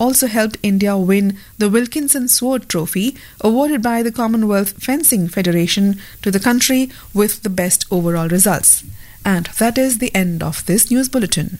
also helped India win the Wilkinson Sword Trophy, awarded by the Commonwealth Fencing Federation to the country with the best overall results. And that is the end of this news bulletin.